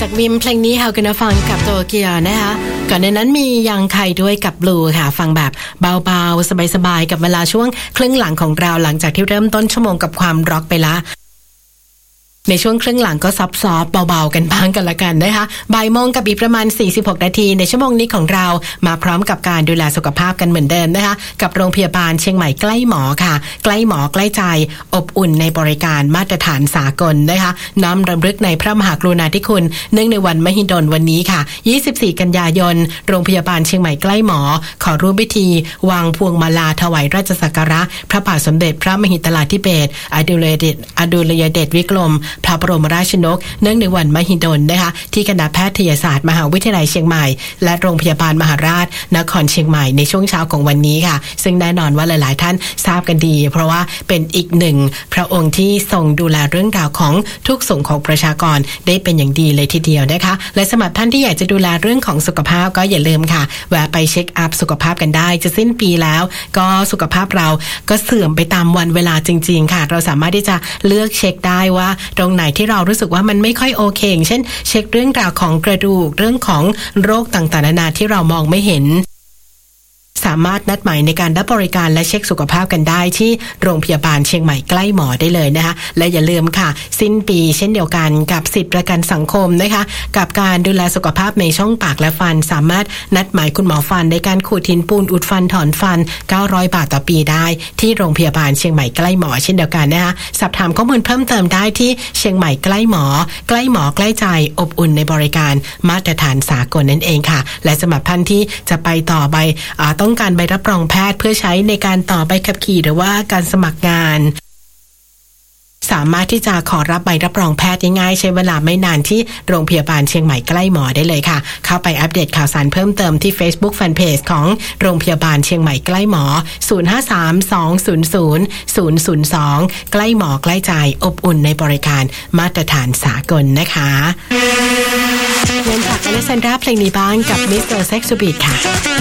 จากวิมเพลงนี้ค่ะคุณฟังกับโตเกียวนะคะก่อนในนั้นมียังใครด้วยกับบลูค่ะฟังแบบเบาๆสบายๆกับเวลาช่วงครึ่งหลังของเราหลังจากที่เริ่มต้นชั่วโมงกับความร็อกไปละในช่วงครึ่งหลังก็ซอฟๆเบาๆกันบ้างกันละกันนะคะบ่ายโมงกับอีกประมาณ46นาทีในชั่วโมงนี้ของเรามาพร้อมกับการดูแลสุขภาพกันเหมือนเดิมนะคะกับโรงพยาบาลเชียงใหม่ใกล้หมอค่ะใกล้หมอใกล้ใจอบอุ่นในบริการมาตรฐานสากลนะคะน้อมรำลึกในพระมหากรุณาธิคุณเนื่องในวันมหิดลวันนี้ค่ะ24กันยายนโรงพยาบาลเชียงใหม่ใกล้หมอขอร่วมพิธีวางพวงมาลาถวายราชสักการะพระบาทสมเด็จพระมหิดลาธิเบศรอดุลยเดชวิกรมพระบรมราชนกเนื่องในวันมหิดลนะคะที่คณะแพทยศาสตร์มหาวิทยาลัยเชียงใหม่และโรงพยาบาลมหาราชนครเชียงใหม่ในช่วงเช้าของวันนี้ค่ะซึ่งแน่นอนว่าหลายๆท่านทราบกันดีเพราะว่าเป็นอีกหนึ่งพระองค์ที่ทรงดูแลเรื่องราวของทุกส่วนของประชากรได้เป็นอย่างดีเลยทีเดียวนะคะและสำหรับท่านที่อยากจะดูแลเรื่องของสุขภาพก็อย่าลืมค่ะแวะไปเช็คอัพสุขภาพกันได้จะสิ้นปีแล้วก็สุขภาพเราก็เสื่อมไปตามวันเวลาจริงๆค่ะเราสามารถที่จะเลือกเช็คได้ว่าตรงไหนที่เรารู้สึกว่ามันไม่ค่อยโอเคอย่างเช่นเช็คเรื่องราวของกระดูกเรื่องของโรคต่างๆนานาที่เรามองไม่เห็นสามารถนัดหมายในการรับบริการและเช็คสุขภาพกันได้ที่โรงพยาบาลเชียงใหม่ใกล้หมอได้เลยนะคะและอย่าลืมค่ะสิ้นปีเช่นเดียวกันกับสิทธิประกันสังคมนะคะกับการดูแลสุขภาพในช่องปากและฟันสามารถนัดหมายคุณหมอฟันในการขูดหินปูนอุดฟันถอนฟัน900 บาทต่อปีได้ที่โรงพยาบาลเชียงใหม่ใกล้หมอเช่นเดียวกันนะคะสอบถามข้อมูลเพิ่มเติมได้ที่เชียงใหม่ใกล้หมอใกล้หมอใกล้ใจอบอุ่นในบริการมาตรฐานสากลนั่นเองค่ะและสำหรับท่านที่จะไปต่อใบต้องการใบรับรองแพทย์เพื่อใช้ในการต่อใบขับขี่หรือว่าการสมัครงานสามารถที่จะขอรับใบรับรองแพทย์ง่ายๆใช้เวลาไม่นานที่โรงพยาบาลเชียงใหม่ใกล้หมอได้เลยค่ะเข้าไปอัปเดตข่าวสารเพิ่มเติมที่ Facebook Fanpage ของโรงพยาบาลเชียงใหม่ใกล้หมอ0532000002ใกล้หมอใกล้ใจอบอุ่นในบริการมาตรฐานสากลนะคะเริ่มจากอเลสซานดราเพลงนี้บ้างกับ Mr. Sex Beat ค่ะ